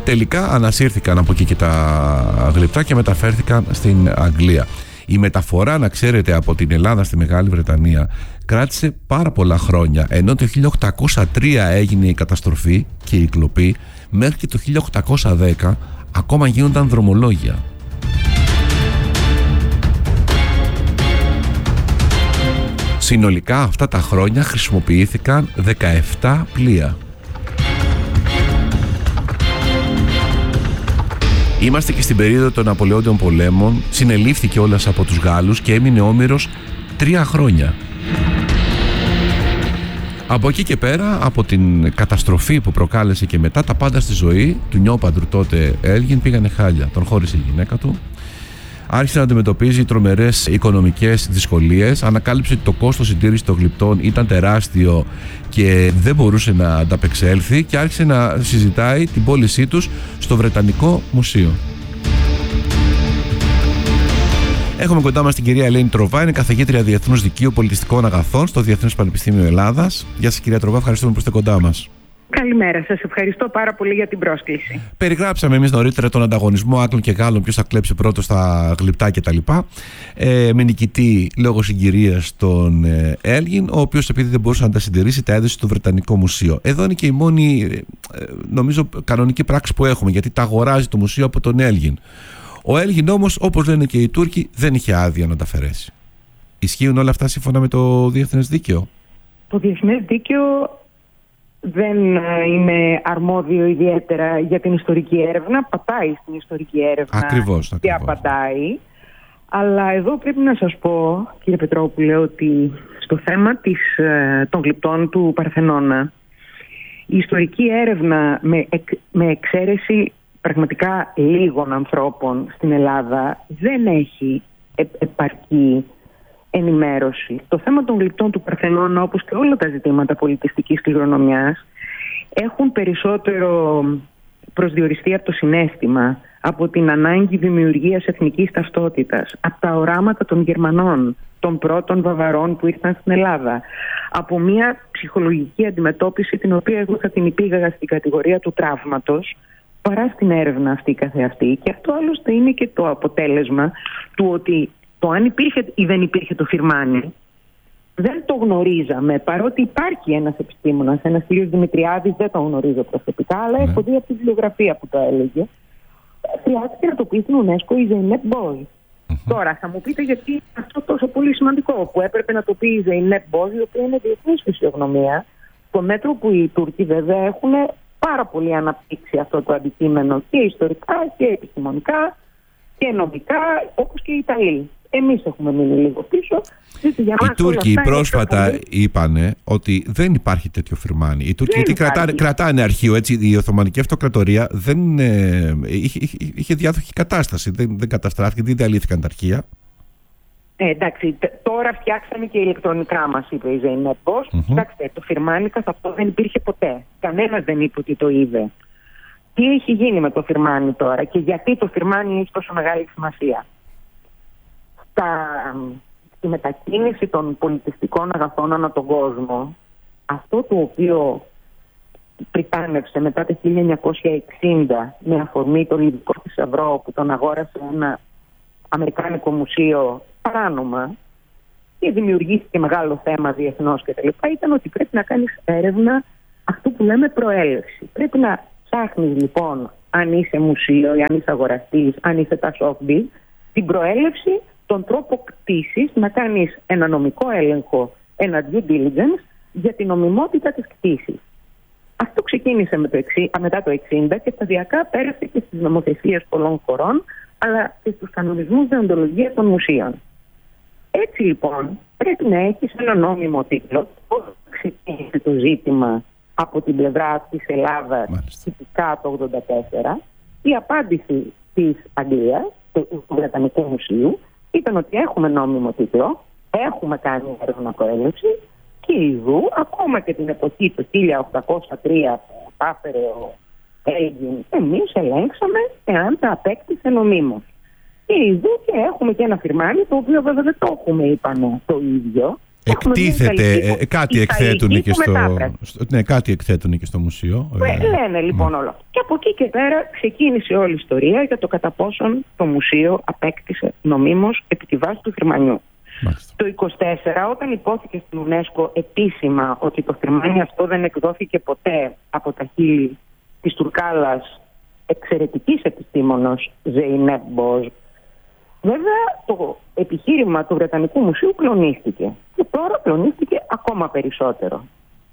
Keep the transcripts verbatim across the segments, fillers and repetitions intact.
Τελικά ανασύρθηκαν από εκεί και τα γλυπτά και μεταφέρθηκαν στην Αγγλία. Η μεταφορά, να ξέρετε, από την Ελλάδα στη Μεγάλη Βρετανία κράτησε πάρα πολλά χρόνια, ενώ το χίλια οκτακόσια τρία έγινε η καταστροφή και η κλοπή, μέχρι και το χίλια οκτακόσια δέκα ακόμα γίνονταν δρομολόγια. Συνολικά αυτά τα χρόνια χρησιμοποιήθηκαν δεκαεπτά πλοία. Είμαστε και στην περίοδο των Ναπολεόντιων πολέμων, συνελήφθηκε όλας από τους Γάλλους και έμεινε όμηρος τρία χρόνια. Από εκεί και πέρα, από την καταστροφή που προκάλεσε και μετά, τα πάντα στη ζωή του νιόπαντρου τότε Έλγιν πήγανε χάλια. Τον χώρισε η γυναίκα του, άρχισε να αντιμετωπίζει τρομερές οικονομικές δυσκολίες, ανακάλυψε ότι το κόστος συντήρησης των γλυπτών ήταν τεράστιο και δεν μπορούσε να ανταπεξέλθει και άρχισε να συζητάει την πώλησή τους στο Βρετανικό Μουσείο. Έχουμε κοντά μας την κυρία Ελένη Τροβά, είναι καθηγήτρια Διεθνούς Δικαίου Πολιτιστικών Αγαθών στο Διεθνές Πανεπιστήμιο Ελλάδας. Γεια σας κυρία Τροβά, ευχαριστούμε που είστε κοντά μας. Καλημέρα σας, ευχαριστώ πάρα πολύ για την πρόσκληση. Περιγράψαμε εμείς νωρίτερα τον ανταγωνισμό Άγγλων και Γάλλων, ποιος θα κλέψει πρώτο στα γλυπτά κτλ. Ε, με νικητή λόγω συγκυρίας τον ε, Έλγιν, ο οποίος επειδή δεν μπορούσε να τα συντηρήσει, τα έδωσε στο Βρετανικό Μουσείο. Εδώ είναι και η μόνη, ε, νομίζω, κανονική πράξη που έχουμε, γιατί τα αγοράζει το μουσείο από τον Έλγιν. Ο Έλγιν όμως, όπως λένε και οι Τούρκοι, δεν είχε άδεια να τα αφαιρέσει. Ισχύουν όλα αυτά σύμφωνα με το διεθνές δίκαιο? Το διεθνές δίκαιο δεν είναι αρμόδιο ιδιαίτερα για την ιστορική έρευνα, πατάει στην ιστορική έρευνα. Ακριβώς, και ακριβώς. απαντάει. Αλλά εδώ πρέπει να σας πω, κύριε Πετρόπουλε, ότι στο θέμα της, των γλυπτών του Παρθενώνα, η ιστορική έρευνα με, εκ, με εξαίρεση πραγματικά λίγων ανθρώπων στην Ελλάδα δεν έχει ε, επαρκή ενημέρωση. Το θέμα των γλυπτών του Παρθενώνα, όπως και όλα τα ζητήματα πολιτιστικής κληρονομιάς, έχουν περισσότερο προσδιοριστεί από το συναίσθημα, από την ανάγκη δημιουργίας εθνικής ταυτότητας, από τα οράματα των Γερμανών, των πρώτων Βαβαρών που ήρθαν στην Ελλάδα, από μια ψυχολογική αντιμετώπιση την οποία εγώ θα την υπήγαγα στην κατηγορία του τραύματος, παρά στην έρευνα αυτή καθεαυτή. Και αυτό άλλωστε είναι και το αποτέλεσμα του ότι το αν υπήρχε ή δεν υπήρχε το Φιρμάνι δεν το γνωρίζαμε, παρότι υπάρχει ένας επιστήμονας, ένας κύριος Δημητριάδης, δεν το γνωρίζω προσωπικά, αλλά έχω δει από τη βιβλιογραφία που το έλεγε. Χρειάστηκε να το πει στην UNESCO η Ζεϊνέπ Μπόζ. Τώρα θα μου πείτε γιατί είναι αυτό τόσο πολύ σημαντικό, που έπρεπε να το πει η Ζεϊνέπ Μπόζ, η οποία είναι διεθνής φυσιογνωμία, στο μέτρο που οι Τούρκοι βέβαια έχουν πάρα πολύ αναπτύξει αυτό το αντικείμενο και ιστορικά και επιστημονικά και νομικά, όπως και οι Ιταλοί. Εμείς έχουμε μείνει λίγο πίσω. Οι Τούρκοι πρόσφατα πολύ... είπανε ότι δεν υπάρχει τέτοιο Φιρμάνι. Οι Τούρκοι γιατί κρατάνε, κρατάνε αρχείο, έτσι, η Οθωμανική Αυτοκρατορία δεν, ε, είχε, είχε, είχε διάδοχη κατάσταση, δεν, δεν καταστράφηκε, δεν διαλύθηκαν τα αρχεία. Ε, εντάξει, τώρα φτιάξαμε και ηλεκτρονικά, μας είπε η Ζεϊνέπ Μπόζ. Mm-hmm. Κοιτάξτε, το Φιρμάνι καθ' αυτό δεν υπήρχε ποτέ. Κανένας δεν είπε ότι το είδε. Τι έχει γίνει με το Φιρμάνι τώρα και γιατί το Φιρμάνι έχει τόσο μεγάλη σημασία? Στα, στη μετακίνηση των πολιτιστικών αγαθών ανά τον κόσμο, αυτό το οποίο πριτάνευσε μετά το χίλια εννιακόσια εξήντα με αφορμή το Λιβικό θησαυρό που τον αγόρασε ένα αμερικάνικο μουσείο παράνομα και δημιουργήθηκε μεγάλο θέμα διεθνώς κτλ., ήταν ότι πρέπει να κάνεις έρευνα αυτού που λέμε προέλευση. Πρέπει να ψάχνεις λοιπόν, αν είσαι μουσείο ή αν είσαι αγοραστής, αν είσαι τασόφμπι, την προέλευση, τον τρόπο κτήσης, να κάνεις ένα νομικό έλεγχο, ένα due diligence για την νομιμότητα της κτήσης. Αυτό ξεκίνησε με το εξήντα, μετά το εξήντα και σταδιακά πέρασε και στις νομοθεσίες πολλών χωρών, αλλά και στους κανονισμούς δεοντολογίας των μουσείων. Έτσι λοιπόν πρέπει να έχεις ένα νόμιμο τίτλο. Πώς ξεκίνησε το ζήτημα από την πλευρά της Ελλάδας τυπικά το ογδόντα τέσσερα, η απάντηση της Αγγλίας, του Βρετανικού Μουσείου, ήταν ότι έχουμε νόμιμο τίτλο, έχουμε κάνει έρευνα προέλευση και ειδού, ακόμα και την εποχή του χίλια οκτακόσια τρία που τα έφερε ο Έλγιν, εμείς ελέγξαμε εάν τα απέκτησε νομίμως. Και ειδού και έχουμε και ένα Φιρμάνι, το οποίο βέβαια δεν το έχουμε, είπαμε, το ίδιο, Εκτίθεται, ε, κάτι εκθέτουν και στο, στο, ναι, κάτι εκθέτουν και στο μουσείο. Ε, λένε λοιπόν ναι. όλο. Και από εκεί και πέρα ξεκίνησε όλη η ιστορία για το κατά πόσον το μουσείο απέκτησε νομίμως επί τη βάση του Φυρμανιού. Μάλιστα. Το είκοσι τέσσερα, όταν υπόθηκε στην UNESCO επίσημα ότι το Φυρμάνι αυτό δεν εκδόθηκε ποτέ από τα χείλη της Τουρκάλας εξαιρετικής επιστήμονος Ζεϊνέπ Μποζ, βέβαια το επιχείρημα του Βρετανικού Μουσείου κλονίστηκε. Και τώρα κλονίστηκε ακόμα περισσότερο.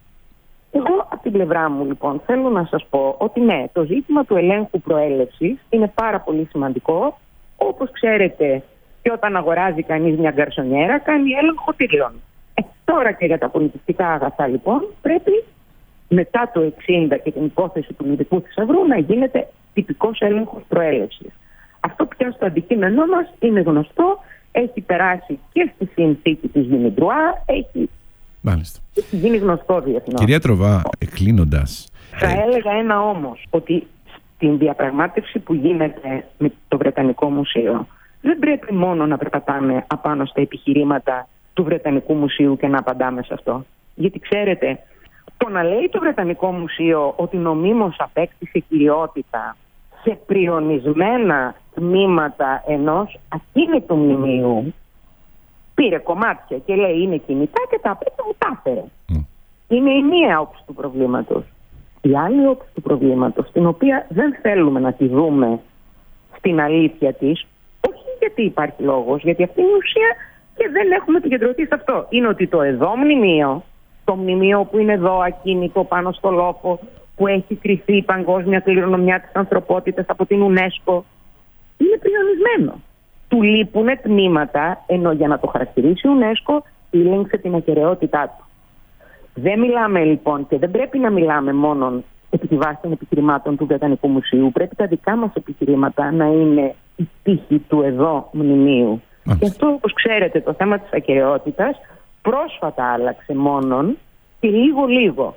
Εγώ από την πλευρά μου λοιπόν θέλω να σας πω ότι ναι, το ζήτημα του ελέγχου προέλευσης είναι πάρα πολύ σημαντικό. Όπως ξέρετε, και όταν αγοράζει κανείς μια γκαρσονιέρα κάνει έλεγχο τυριών. Ε, τώρα και για τα πολιτιστικά αγαθά λοιπόν πρέπει μετά το εξήντα και την υπόθεση του Λυδικού Θησαυρού να γίνεται τυπικός έλεγχος προέλευσης. Αυτό πια στο αντικείμενό μας είναι γνωστό, έχει περάσει και στη συνθήκη της Δημητρουά, έχει, έχει γίνει γνωστό διεθνώς. Κυρία Τροβά, κλείνοντας... Θα ε... έλεγα ένα όμως, ότι στην διαπραγμάτευση που γίνεται με το Βρετανικό Μουσείο δεν πρέπει μόνο να περπατάμε απάνω στα επιχειρήματα του Βρετανικού Μουσείου και να απαντάμε σε αυτό. Γιατί ξέρετε, το να λέει το Βρετανικό Μουσείο ότι νομίμως απέκτησε κυριότητα σε πριονισμένα τμήματα ενός ακίνητου μνημείου, πήρε κομμάτια και λέει είναι κινητά και τα απέκτησε μου τα έφερε. Mm. Είναι η μία όψη του προβλήματος. Η άλλη όψη του προβλήματος, την οποία δεν θέλουμε να τη δούμε στην αλήθεια της, όχι γιατί υπάρχει λόγος, γιατί αυτή είναι η ουσία και δεν έχουμε επικεντρωθεί σε αυτό. Είναι ότι το εδώ μνημείο, το μνημείο που είναι εδώ ακίνητο πάνω στο λόφο, που έχει κρυφθεί η παγκόσμια κληρονομιά της ανθρωπότητας από την UNESCO, είναι πριονισμένο. Του λείπουν τμήματα, ενώ για να το χαρακτηρίσει η UNESCO ήλεγξε την ακεραιότητά του. Δεν μιλάμε λοιπόν και δεν πρέπει να μιλάμε μόνο επί τη βάση των επιχειρημάτων του Βρετανικού Μουσείου. Πρέπει τα δικά μας επιχειρήματα να είναι η τύχη του εδώ μνημείου. Mm. Και αυτό, όπως ξέρετε, το θέμα της ακεραιότητας πρόσφατα άλλαξε μόνον και λίγο-λίγο.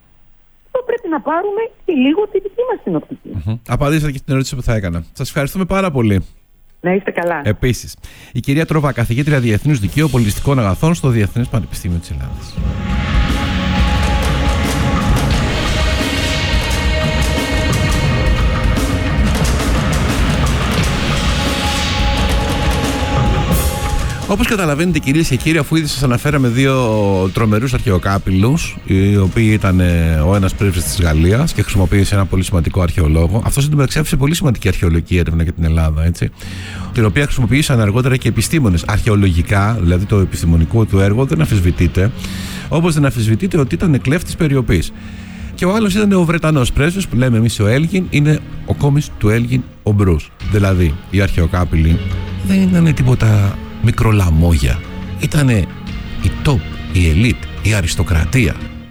Πρέπει να πάρουμε και λίγο τη δική μας την οπτική. Mm-hmm. Απαντήσατε και στην ερώτηση που θα έκανα. Σας ευχαριστούμε πάρα πολύ. Να είστε καλά. Επίσης, η κυρία Τροβά, καθηγήτρια Διεθνούς Δικαίου Πολιτιστικών Αγαθών στο Διεθνές Πανεπιστήμιο της Ελλάδας. Όπως καταλαβαίνετε, κυρίες και κύριοι, αφού ήδη σας αναφέραμε δύο τρομερούς αρχαιοκάπηλους, οι οποίοι ήταν ο ένας πρέσβης της Γαλλίας και χρησιμοποίησε ένα πολύ σημαντικό αρχαιολόγο. Αυτός εντωμεταξύ άφησε πολύ σημαντική αρχαιολογική έρευνα για την Ελλάδα, έτσι, την οποία χρησιμοποίησαν αργότερα και επιστήμονες. Αρχαιολογικά, δηλαδή το επιστημονικό του έργο δεν αμφισβητείται, όπως δεν αμφισβητείται ότι ήταν κλέφτης περιοπής. Και ο άλλος ήταν ο Βρετανός πρέσβης που λέμε εμείς ο Έλγιν, είναι ο κόμις του Έλγιν ο Μπρούς. Δηλαδή, οι αρχαιοκάπηλοι δεν ήταν τίποτα μικρολαμόγια. Ήτανε η top, η ελίτ, η αριστοκρατία.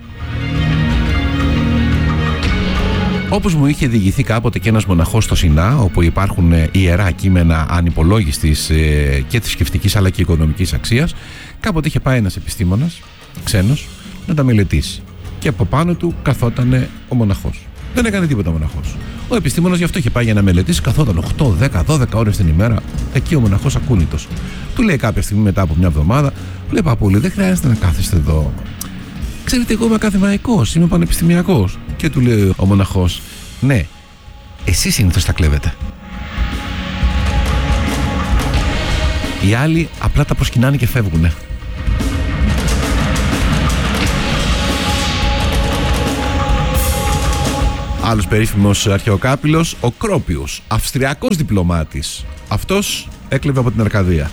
Όπως μου είχε διηγηθεί κάποτε και ένας μοναχός στο Σινά, όπου υπάρχουν ιερά κείμενα ανυπολόγιστης ε, και θρησκευτικής αλλά και οικονομικής αξίας, κάποτε είχε πάει ένας επιστήμονας, ξένος, να τα μελετήσει. Και από πάνω του καθότανε ο μοναχός. Δεν έκανε τίποτα ο μοναχός. Ο επιστήμονας γι' αυτό είχε πάει για να μελετήσει, καθόταν οκτώ, δέκα, δώδεκα ώρες την ημέρα, εκεί ο μοναχός ακούνητος. Του λέει κάποια στιγμή μετά από μια εβδομάδα, λέει παππούλη, δεν χρειάζεται να κάθεστε εδώ. Ξέρετε, εγώ είμαι ακαδημαϊκός, είμαι πανεπιστημιακός. Και του λέει ο μοναχός, ναι, εσείς συνήθως τα κλέβετε. Οι άλλοι απλά τα προσκυνάνε και φεύγουνε. Άλλος περίφημος αρχαιοκάπηλος, ο Κρόπιος, αυστριακός διπλωμάτης. Αυτός έκλεβε από την Αρκαδία.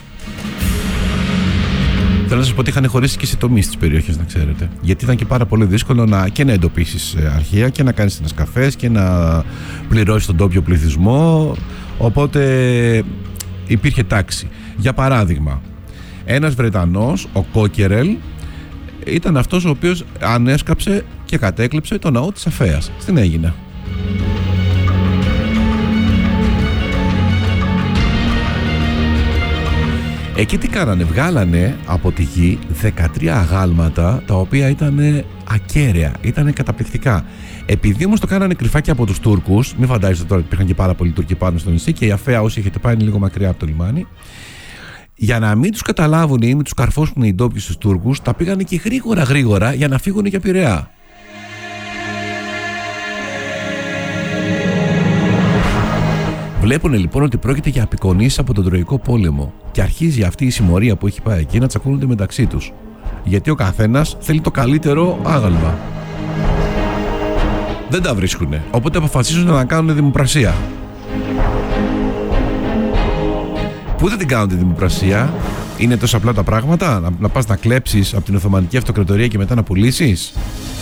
Θέλω να σας πω ότι είχαν χωρίσει και σε τομείς τις περιοχές, να ξέρετε. Γιατί ήταν και πάρα πολύ δύσκολο να, και να εντοπίσεις αρχαία και να κάνεις ένας καφές και να πληρώσεις τον τόπιο πληθυσμό. Οπότε υπήρχε τάξη. Για παράδειγμα, ένας Βρετανός, ο Κόκερελ, ήταν αυτός ο οποίος ανέσκαψε και κατέκλεψε το ναό της Αφέας στην Αίγινα. Εκεί τι κάνανε, βγάλανε από τη γη δεκατρία αγάλματα τα οποία ήταν ακέραια, ήταν καταπληκτικά. Επειδή όμως το κάνανε κρυφά και από τους Τούρκους, μην φαντάζεστε τώρα ότι υπήρχαν και πάρα πολλοί Τούρκοι πάνω στο νησί και η Αφέα, όσοι έχετε πάει, είναι λίγο μακριά από το λιμάνι. Για να μην τους καταλάβουν ή μην τους καρφώσουν οι ντόπιοι στους Τούρκους, τα πήγανε και γρήγορα γρήγορα για να φύγουν για Πειραιά. Βλέπουν λοιπόν ότι πρόκειται για απεικονίσεις από τον Τροϊκό Πόλεμο και αρχίζει αυτή η συμμορία που έχει πάει εκεί να τσακώνονται μεταξύ τους. Γιατί ο καθένας θέλει το καλύτερο άγαλμα. Δεν τα βρίσκουνε, οπότε αποφασίζουν να κάνουν δημοπρασία. Πού δεν την κάνουν τη δημοπρασία? Είναι τόσο απλά τα πράγματα? Να, να πας να κλέψεις από την Οθωμανική Αυτοκρατορία και μετά να πουλήσεις?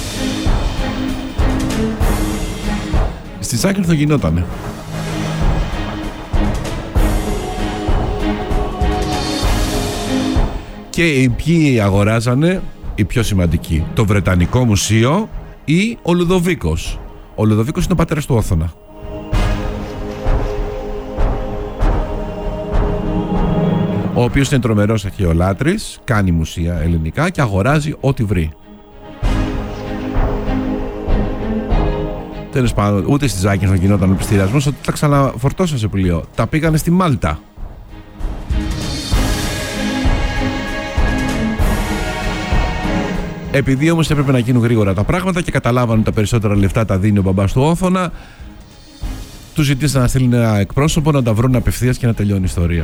Στη Ζάκυνθο γινότανε. Και ποιοι αγοράζανε? Οι πιο σημαντικοί. Το Βρετανικό Μουσείο ή ο Λουδοβίκος. Ο Λουδοβίκος είναι ο πατέρας του Όθωνα. Ο οποίος είναι τρομερός αρχαιολάτρης, κάνει μουσεία ελληνικά και αγοράζει ό,τι βρει. Τέλος πάντων, ούτε στη Ζάκυνθο γινόταν ο πληστηριασμός, ότι τα ξαναφορτώσαν σε πλοίο. Τα πήγανε στη Μάλτα. Επειδή όμως έπρεπε να γίνουν γρήγορα τα πράγματα και καταλάβανε τα περισσότερα λεφτά τα δίνει ο μπαμπάς του Όθωνα, τους ζητήσαν να στείλουν ένα εκπρόσωπο να τα βρουν απευθείας και να τελειώνει η ιστορία.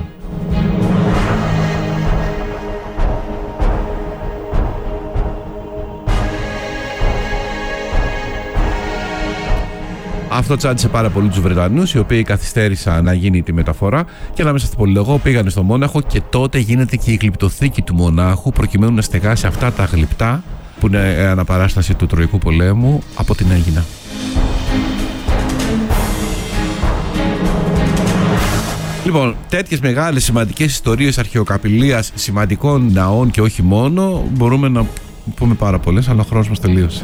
Αυτό τσάντισε πάρα πολύ τους Βρετανούς, οι οποίοι καθυστέρησαν να γίνει τη μεταφορά και να μην σας πολυλογώ, πήγανε στο Μόναχο και τότε γίνεται και η γλυπτοθήκη του Μονάχου προκειμένου να στεγάσει αυτά τα γλυπτά που είναι αναπαράσταση του Τροϊκού Πολέμου από την Αίγινα. Λοιπόν, τέτοιες μεγάλες σημαντικές ιστορίες αρχαιοκαπηλείας, σημαντικών ναών και όχι μόνο, μπορούμε να πούμε πάρα πολλές, αλλά ο χρόνος μας τελείωσε.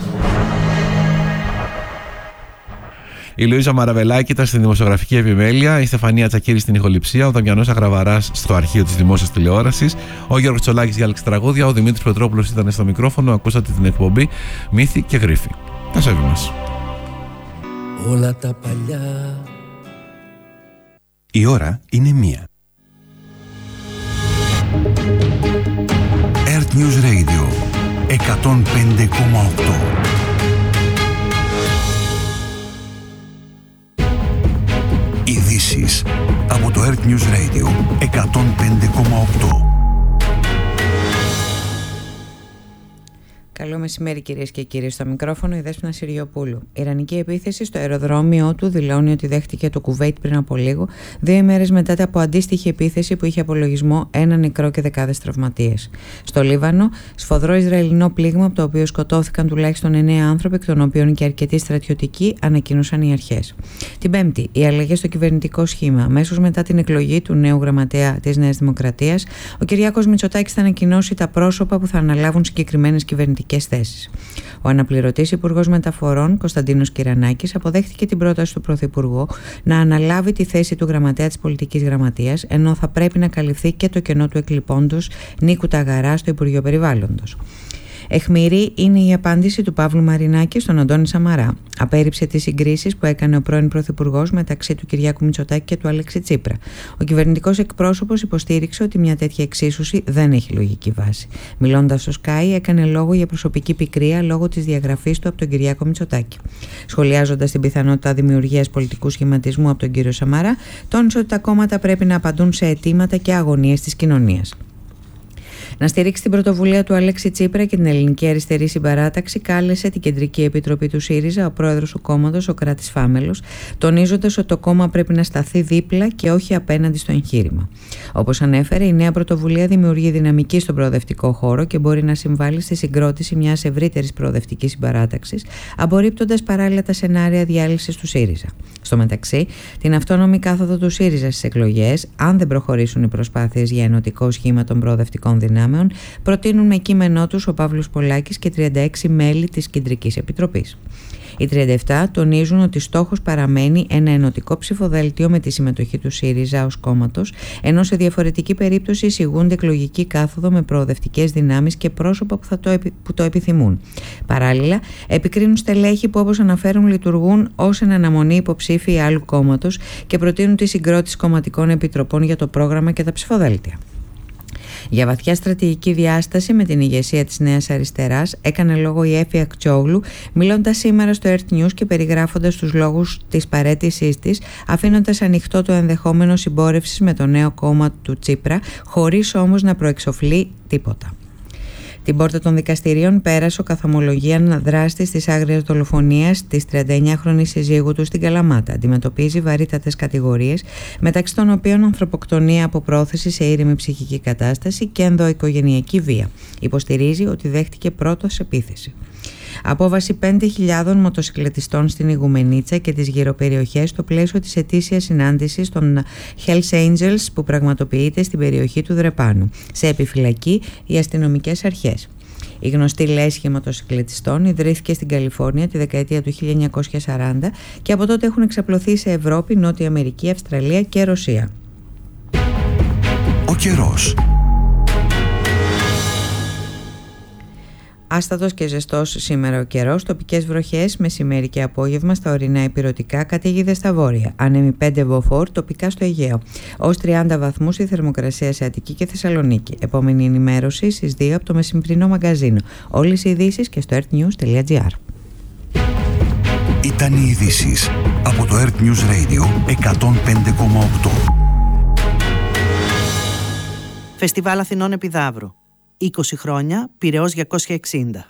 Η Λουίζα Μαραβελάκη ήταν στην δημοσιογραφική επιμέλεια, η Στεφανία Τσακίρη στην ηχοληψία, ο Δαμιανός Αγραβαράς στο αρχείο της δημόσιας τηλεόρασης, ο Γιώργος Τσολάκης διάλεξε τραγούδια, ο Δημήτρης Πετρόπουλος ήταν στο μικρόφωνο. Ακούσατε την εκπομπή Μύθοι και Γρίφοι. Τα σέβη μας. Όλα τα παλιά. Η ώρα είναι μία. Earth News Radio εκατόν πέντε κόμμα οκτώ. Ειδήσεις από το Earth News Radio εκατόν πέντε κόμμα οκτώ. Καλό μεσημέρι, κυρίες και κύριοι. Στο μικρόφωνο η Δέσποινα Συριοπούλου. Η ιρανική επίθεση στο αεροδρόμιο του δηλώνει ότι δέχτηκε το Κουβέιτ πριν από λίγο, δύο ημέρες μετά από αντίστοιχη επίθεση που είχε απολογισμό ένα νεκρό και δεκάδες τραυματίες. Στο Λίβανο, σφοδρό Ισραηλινό πλήγμα από το οποίο σκοτώθηκαν τουλάχιστον εννέα άνθρωποι, εκ των οποίων και αρκετοί στρατιωτικοί, ανακοίνωσαν οι αρχές. Την Πέμπτη, οι αλλαγές στο κυβερνητικό σχήμα. Αμέσως μετά την εκλογή του νέου γραμματέα της Νέας Δημοκρατίας, ο Κυριάκος Μητσοτάκης θα ανακοινώσει τα πρόσωπα που θα αναλάβουν συγκεκριμένες κυβερνητικές θέσεις. Ο αναπληρωτής Υπουργός Μεταφορών Κωνσταντίνος Κυρανάκης αποδέχτηκε την πρόταση του Πρωθυπουργού να αναλάβει τη θέση του γραμματέα της Πολιτικής Γραμματείας, ενώ θα πρέπει να καλυφθεί και το κενό του εκλειπώντος Νίκου Ταγαρά στο Υπουργείο Περιβάλλοντος. Αιχμηρή είναι η απάντηση του Παύλου Μαρινάκη στον Αντώνη Σαμαρά. Απέρριψε τις συγκρίσεις που έκανε ο πρώην Πρωθυπουργός μεταξύ του Κυριάκου Μητσοτάκη και του Αλέξη Τσίπρα. Ο κυβερνητικός εκπρόσωπος υποστήριξε ότι μια τέτοια εξίσωση δεν έχει λογική βάση. Μιλώντας στο Sky, έκανε λόγο για προσωπική πικρία λόγω της διαγραφής του από τον Κυριάκο Μητσοτάκη. Σχολιάζοντας την πιθανότητα δημιουργίας πολιτικού σχηματισμού από τον κύριο Σαμαρά, τόνισε ότι τα κόμματα πρέπει να απαντούν σε αιτήματα και αγωνίες της κοινωνίας. Να στηρίξει την πρωτοβουλία του Αλέξη Τσίπρα και την Ελληνική Αριστερή Συμπαράταξη, κάλεσε την Κεντρική Επιτροπή του ΣΥΡΙΖΑ ο πρόεδρος του κόμματος, ο Κράτης Φάμελος, τονίζοντας ότι το κόμμα πρέπει να σταθεί δίπλα και όχι απέναντι στο εγχείρημα. Όπως ανέφερε, η νέα πρωτοβουλία δημιουργεί δυναμική στον προοδευτικό χώρο και μπορεί να συμβάλλει στη συγκρότηση μιας ευρύτερης προοδευτικής συμπαράταξης, απορρίπτοντας παράλληλα τα σενάρια διάλυσης του ΣΥΡΙΖΑ. Στο μεταξύ, την αυτόνομη κάθοδο του ΣΥΡΙΖΑ στις εκλογές, αν δεν προχωρήσουν οι προσπάθειες για ενωτικό σχήμα των προοδευτικών δυνάμεων, προτείνουν με κείμενό τους ο Παύλος Πολάκης και τριάντα έξι μέλη της Κεντρικής Επιτροπής. Οι τριάντα επτά τονίζουν ότι στόχος παραμένει ένα ενωτικό ψηφοδέλτιο με τη συμμετοχή του ΣΥΡΙΖΑ ως κόμματος, ενώ σε διαφορετική περίπτωση εισηγούνται εκλογική κάθοδο με προοδευτικές δυνάμεις και πρόσωπα που, θα το, επι... που το επιθυμούν. Παράλληλα, επικρίνουν στελέχη που, όπως αναφέρουν, λειτουργούν ως εν αναμονή υποψήφιοι άλλου κόμματος και προτείνουν τη συγκρότηση κομματικών επιτροπών για το πρόγραμμα και τα ψηφοδέλτια. Για βαθιά στρατηγική διάσταση με την ηγεσία της Νέας Αριστεράς έκανε λόγο η Έφη Ακτσόγλου, μιλώντας σήμερα στο Earth News και περιγράφοντας τους λόγους της παραίτησής της, αφήνοντας ανοιχτό το ενδεχόμενο συμπόρευσης με το νέο κόμμα του Τσίπρα, χωρίς όμως να προεξοφλεί τίποτα. Την πόρτα των δικαστηρίων πέρασε ο καθομολογίαν δράστης της άγριας δολοφονίας της τριανταεννιάχρονης συζύγου του στην Καλαμάτα. Αντιμετωπίζει βαρύτατες κατηγορίες, μεταξύ των οποίων ανθρωποκτονία από πρόθεση σε ήρεμη ψυχική κατάσταση και ενδοοικογενειακή βία. Υποστηρίζει ότι δέχτηκε πρώτος επίθεση. Απόβαση πέντε χιλιάδων μοτοσυκλετιστών στην Ιγουμενίτσα και τις γυροπεριοχές στο πλαίσιο της ετήσιας συνάντησης των Hells Angels που πραγματοποιείται στην περιοχή του Δρεπάνου. Σε επιφυλακή οι αστυνομικές αρχές. Η γνωστή λέσχη μοτοσυκλετιστών ιδρύθηκε στην Καλιφόρνια τη δεκαετία του χίλια εννιακόσια σαράντα και από τότε έχουν εξαπλωθεί σε Ευρώπη, Νότια Αμερική, Αυστραλία και Ρωσία. Ο καιρός. Άστατος και ζεστός σήμερα ο καιρός, τοπικές βροχές μεσημέρι και απόγευμα στα ορεινά ηπειρωτικά, καταιγίδες στα βόρεια, άνεμοι πέντε μποφόρ τοπικά στο Αιγαίο. Ως τριάντα βαθμούς η θερμοκρασία σε Αττική και Θεσσαλονίκη. Επόμενη ενημέρωση στις δύο από το μεσημβρινό μαγκαζίνο. Όλες οι ειδήσεις και στο earthnews τελεία gr. Ήταν οι ειδήσεις από το Earth News Radio εκατόν πέντε κόμμα οκτώ. Φεστιβάλ Αθηνών Επιδαύρου. είκοσι χρόνια, Πειραιώς διακόσια εξήντα.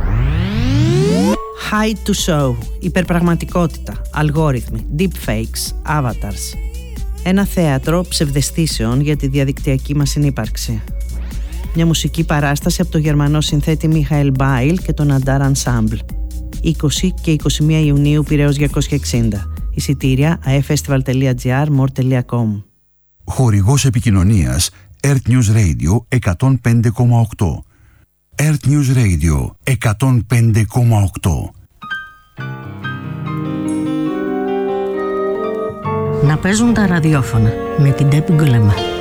Hide to show, υπερπραγματικότητα, αλγόριθμοι, deepfakes, avatars. Ένα θέατρο ψευδαισθήσεων για τη διαδικτυακή μας συνύπαρξη. Μια μουσική παράσταση από το γερμανό συνθέτη Μιχαήλ Μπάιλ και τον Αντάρ Ensemble. είκοσι και είκοσι μία Ιουνίου, Πειραιώς διακόσια εξήντα. Εισιτήρια a f festival τελεία gr, more τελεία com. Χορηγός επικοινωνίας Earth News Radio εκατόν πέντε κόμμα οκτώ. Earth News Radio εκατόν πέντε κόμμα οκτώ. Να παίζουν τα ραδιόφωνα με την Τέπη Γκουλεμά.